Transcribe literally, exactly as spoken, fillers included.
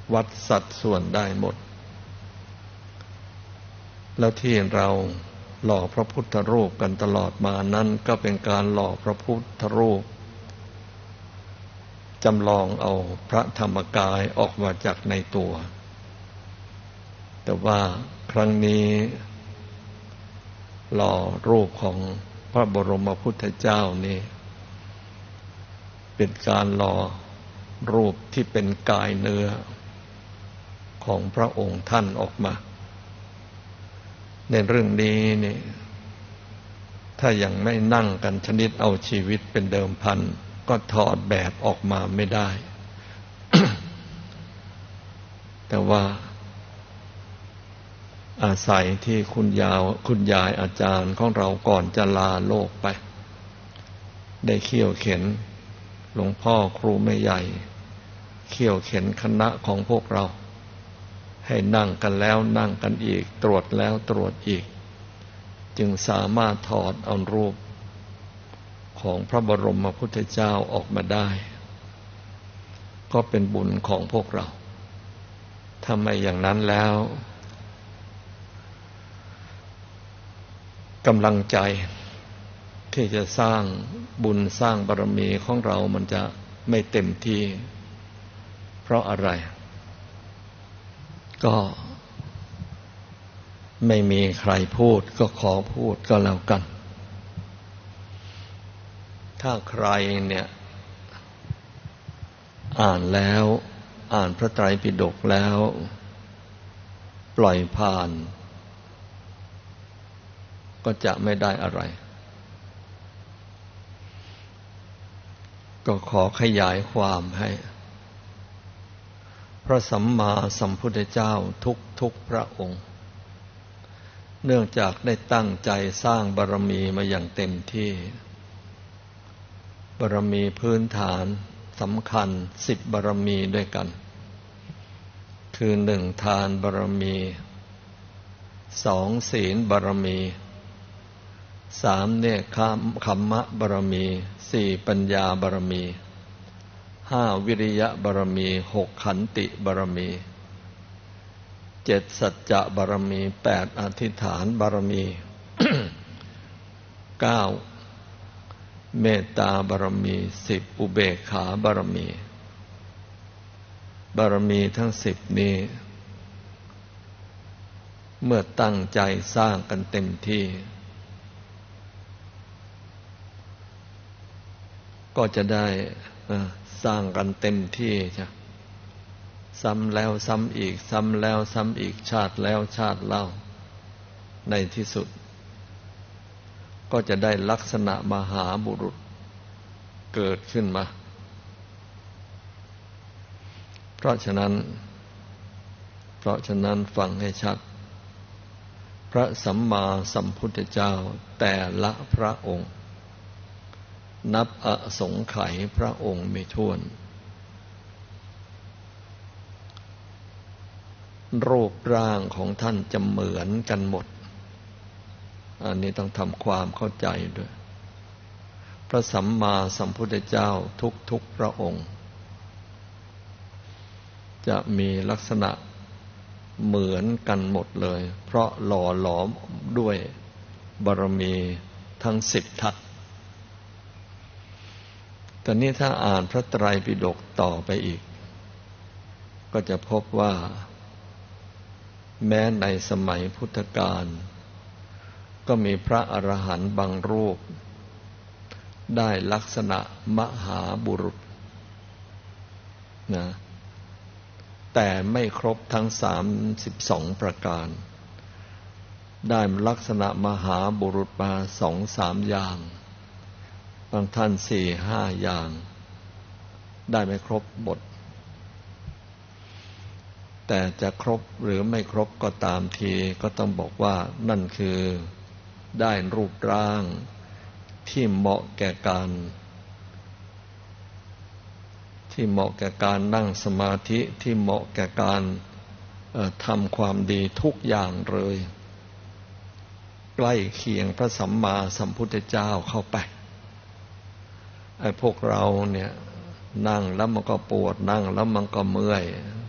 วัดสัดส่วนได้หมดแล้วที่เราหล่อพระพุทธรูปกันตลอดมานั้นก็เป็นการหล่อพระพุทธรูปจำลองเอาพระธรรมกายออกมาจากในตัวแต่ว่าครั้งนี้หล่อรูปของพระบรมพุทธเจ้านี่เป็นการหล่อรูปที่เป็นกายเนื้อของพระองค์ท่านออกมาในเรื่องนี้นี่ถ้ายังไม่นั่งกันชนิดเอาชีวิตเป็นเดิมพันก็ถอดแบบออกมาไม่ได้ แต่ว่าอาศัยที่คุณยาวคุณยายอาจารย์ของเราก่อนจะลาโลกไปได้เขี่ยวเข็นหลวงพ่อครูแม่ใหญ่เขี่ยวเข็นคณะของพวกเราให้นั่งกันแล้วนั่งกันอีกตรวจแล้วตรวจอีกจึงสามารถถอดเอารูปของพระบรมพุทธเจ้าออกมาได้ก็เป็นบุญของพวกเราถ้าไม่อย่างนั้นแล้วกำลังใจที่จะสร้างบุญสร้างบารมีของเรามันจะไม่เต็มที่เพราะอะไรก็ไม่มีใครพูดก็ขอพูดก็แล้วกันถ้าใครเนี่ยอ่านแล้วอ่านพระไตรปิฎกแล้วปล่อยผ่านก็จะไม่ได้อะไรก็ขอขยายความให้พระสัมมาสัมพุทธเจ้าทุกทุกพระองค์เนื่องจากได้ตั้งใจสร้างบารมีมาอย่างเต็มที่บารมีพื้นฐานสำคัญสิบบารมีด้วยกันคือหนึ่งทานบารมีสองศีลบารมีสามเนคขมมะบารมีสี่ปัญญาบารมีห้าวิริยะบารมีหกขันติบารมีเจ็ดสัจจะบารมีแปดอธิษฐานบารมี เก้าเมตตาบารมีสิบอุเบกขาบารมีบารมีทั้งสิบนี้เมื่อตั้งใจสร้างกันเต็มที่ก็จะได้สร้างกันเต็มที่จ้ะซ้ำแล้วซ้ำอีกซ้ำแล้วซ้ำอีกชาติแล้วชาติเล่าในที่สุดก็จะได้ลักษณะมหาบุรุษเกิดขึ้นมาเพราะฉะนั้นเพราะฉะนั้นฟังให้ชัดพระสัมมาสัมพุทธเจ้าแต่ละพระองค์นับอสงไขยพระองค์ไม่ถ้วนรูปร่างของท่านจะเหมือนกันหมดอันนี้ต้องทำความเข้าใจด้วยพระสัมมาสัมพุทธเจ้าทุกๆพระองค์จะมีลักษณะเหมือนกันหมดเลยเพราะหล่อหลอมด้วยบารมีทั้งสิบทัศตอนนี้ถ้าอ่านพระไตรปิฎกต่อไปอีกก็จะพบว่าแม้ในสมัยพุทธกาลก็มีพระอรหันต์บางรูปได้ลักษณะมหาบุรุษนะแต่ไม่ครบทั้งสามสิบสองประการได้ลักษณะมหาบุรุษมาสองสามอย่างบางท่านสี่ห้าอย่างได้ไม่ครบบทแต่จะครบหรือไม่ครบก็ตามทีก็ต้องบอกว่านั่นคือได้รูปร่างที่เหมาะแก่การที่เหมาะแก่การนั่งสมาธิที่เหมาะแก่การทำความดีทุกอย่างเลยใกล้เคียงพระสัมมาสัมพุทธเจ้าเข้าไปไอ้พวกเราเนี่ยนั่งแล้วมันก็ปวดนั่งแล้วมันก็เมื่อย